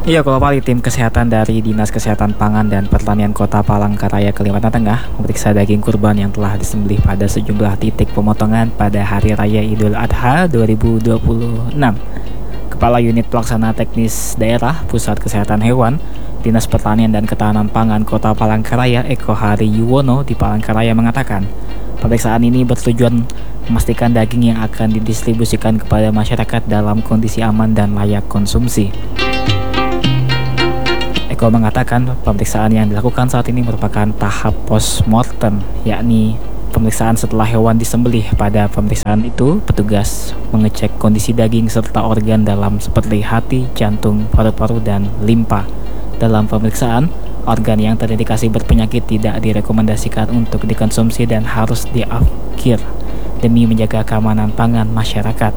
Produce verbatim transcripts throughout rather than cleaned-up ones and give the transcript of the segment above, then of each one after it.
Iya, kalau Pali, tim kesehatan dari Dinas Kesehatan Pangan dan Pertanian Kota Palangkaraya, Kalimantan Tengah memeriksa daging kurban yang telah disembelih pada sejumlah titik pemotongan pada Hari Raya Idul Adha dua ribu dua puluh enam. Kepala Unit Pelaksana Teknis Daerah Pusat Kesehatan Hewan Dinas Pertanian dan Ketahanan Pangan Kota Palangkaraya, Eko Hari Yuwono di Palangkaraya mengatakan, pemeriksaan ini bertujuan memastikan daging yang akan didistribusikan kepada masyarakat dalam kondisi aman dan layak konsumsi. Eko mengatakan pemeriksaan yang dilakukan saat ini merupakan tahap post-mortem, yakni pemeriksaan setelah hewan disembelih. Pada pemeriksaan itu, petugas mengecek kondisi daging serta organ dalam seperti hati, jantung, paru-paru, dan limpa. Dalam pemeriksaan, organ yang terindikasi berpenyakit tidak direkomendasikan untuk dikonsumsi dan harus diakhir demi menjaga keamanan pangan masyarakat.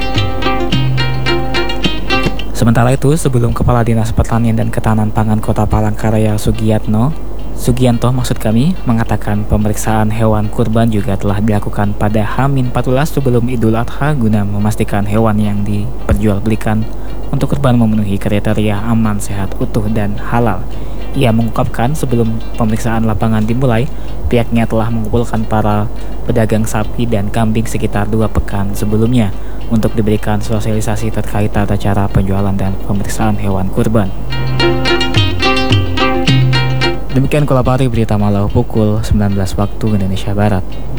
Sementara itu, sebelum Kepala Dinas Pertanian dan Ketahanan Pangan Kota Palangkaraya Sugiyatno, Sugianto maksud kami, mengatakan pemeriksaan hewan kurban juga telah dilakukan pada H minus empat belas sebelum Idul Adha guna memastikan hewan yang diperjualbelikan untuk kurban memenuhi kriteria aman, sehat, utuh, dan halal. Ia mengungkapkan sebelum pemeriksaan lapangan dimulai, pihaknya telah mengumpulkan para pedagang sapi dan kambing sekitar dua pekan sebelumnya untuk diberikan sosialisasi terkait tata cara penjualan dan pemeriksaan hewan kurban. Demikian Kolapari Berita Malau pukul sembilan belas waktu Indonesia Barat.